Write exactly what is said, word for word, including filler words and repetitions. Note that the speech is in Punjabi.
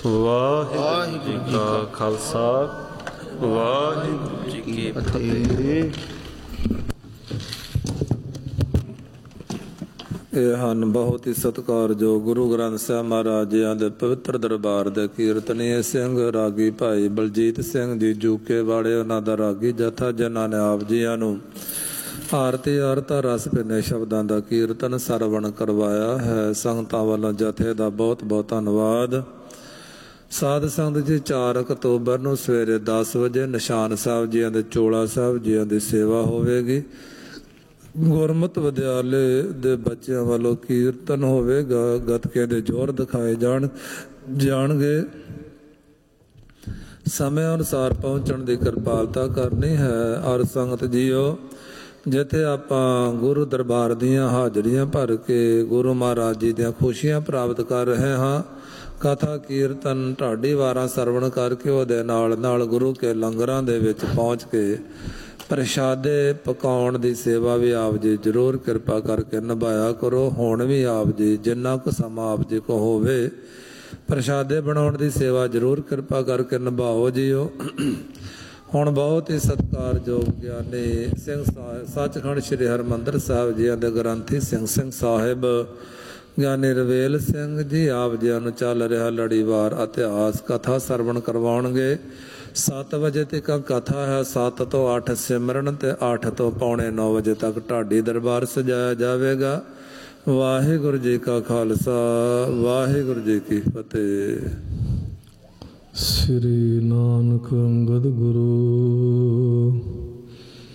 ਵਾਹਿਗੁਰੂ ਜੀ ਕਾ ਖਾਲਸਾ, ਵਾਹਿਗੁਰੂ ਜੀ ਕੀ ਫਤਿਹ। ਇਹ ਹਨ ਬਹੁਤ ਹੀ ਸਤਿਕਾਰਯੋਗ ਗੁਰੂ ਗ੍ਰੰਥ ਸਾਹਿਬ ਮਹਾਰਾਜ ਜੀ ਦੇ ਪਵਿੱਤਰ ਦਰਬਾਰ ਦੇ ਕੀਰਤਨੀਏ ਸਿੰਘ ਰਾਗੀ ਭਾਈ ਬਲਜੀਤ ਸਿੰਘ ਜੀ ਜੂਕੇ ਵਾਲੇ, ਉਹਨਾਂ ਦਾ ਰਾਗੀ ਜਥਾ, ਜਿਨ੍ਹਾਂ ਨੇ ਆਪ ਜੀਆਂ ਨੂੰ ਆਰਤੀ ਆਰਤਾ ਰਸ ਭਿੰਨੇ ਸ਼ਬਦਾਂ ਦਾ ਕੀਰਤਨ ਸਰਵਣ ਕਰਵਾਇਆ ਹੈ। ਸੰਗਤਾਂ ਵੱਲੋਂ ਜਥੇ ਦਾ ਬਹੁਤ ਬਹੁਤ ਧੰਨਵਾਦ। ਸਾਧ ਸੰਗਤ ਜੀ, ਚਾਰ ਅਕਤੂਬਰ ਨੂੰ ਸਵੇਰੇ ਦਸ ਵਜੇ ਨਿਸ਼ਾਨ ਸਾਹਿਬ ਜੀਆਂ ਦੇ ਚੋਲਾ ਸਾਹਿਬ ਜੀਆਂ ਦੀ ਸੇਵਾ ਹੋਵੇਗੀ। ਗੁਰਮਤਿ ਵਿਦਿਆਲੇ ਦੇ ਬੱਚਿਆਂ ਵੱਲੋਂ ਕੀਰਤਨ ਹੋਵੇਗਾ। ਗੱਤਕੇ ਦੇ ਜੋਰ ਦਿਖਾਏ ਜਾਣ ਜਾਣਗੇ। ਸਮੇਂ ਅਨੁਸਾਰ ਪਹੁੰਚਣ ਦੀ ਕਿਰਪਾਲਤਾ ਕਰਨੀ ਹੈ। ਔਰ ਸੰਗਤ ਜੀਓ, ਜਿੱਥੇ ਆਪਾਂ ਗੁਰੂ ਦਰਬਾਰ ਦੀਆਂ ਹਾਜ਼ਰੀਆਂ ਭਰ ਕੇ ਗੁਰੂ ਮਹਾਰਾਜ ਜੀ ਦੀਆਂ ਖੁਸ਼ੀਆਂ ਪ੍ਰਾਪਤ ਕਰ ਰਹੇ ਹਾਂ, ਕਥਾ ਕੀਰਤਨ ਢਾਡੀ ਵਾਰਾਂ ਸਰਵਣ ਕਰਕੇ ਉਹਦੇ ਨਾਲ ਨਾਲ ਗੁਰੂ ਕੇ ਲੰਗਰਾਂ ਦੇ ਵਿੱਚ ਪਹੁੰਚ ਕੇ ਪ੍ਰਸ਼ਾਦੇ ਪਕਾਉਣ ਦੀ ਸੇਵਾ ਵੀ ਆਪ ਜੀ ਜ਼ਰੂਰ ਕਿਰਪਾ ਕਰਕੇ ਨਿਭਾਇਆ ਕਰੋ। ਹੁਣ ਵੀ ਆਪ ਜੀ ਜਿੰਨਾ ਕੁ ਸਮਾਂ ਆਪ ਜੀ ਕੋ ਹੋਵੇ ਪ੍ਰਸ਼ਾਦੇ ਬਣਾਉਣ ਦੀ ਸੇਵਾ ਜ਼ਰੂਰ ਕਿਰਪਾ ਕਰਕੇ ਨਿਭਾਓ ਜੀਓ। ਹੁਣ ਬਹੁਤ ਹੀ ਸਤਿਕਾਰਯੋਗ ਗਿਆਨੀ ਸਿੰਘ ਸੱਚਖੰਡ ਸ੍ਰੀ ਹਰਿਮੰਦਰ ਸਾਹਿਬ ਜੀਆਂ ਦੇ ਗ੍ਰੰਥੀ ਸਿੰਘ ਸਿੰਘ ਸਾਹਿਬ ਗਿਆਨੀ ਰਵੇਲ ਸਿੰਘ ਜੀ ਆਪ ਜੀਆਂ ਨੂੰ ਚੱਲ ਰਿਹਾ ਲੜੀਵਾਰ ਇਤਿਹਾਸ ਕਥਾ ਸਰਵਣ ਕਰਵਾਉਣਗੇ। ਸੱਤ ਵਜੇ ਤੱਕ ਕਥਾ ਹੈ। ਸੱਤ ਤੋਂ ਅੱਠ ਸਿਮਰਨ ਤੇ ਅੱਠ ਤੋਂ ਪੌਣੇ ਨੌ ਵਜੇ ਤੱਕ ਢਾਡੀ ਦਰਬਾਰ ਸਜਾਇਆ ਜਾਵੇਗਾ। ਵਾਹਿਗੁਰੂ ਜੀ ਕਾ ਖਾਲਸਾ, ਵਾਹਿਗੁਰੂ ਜੀ ਕੀ ਫਤਿਹ। ਸ੍ਰੀ ਨਾਨਕ ਅੰਗਦ ਗੁਰੂ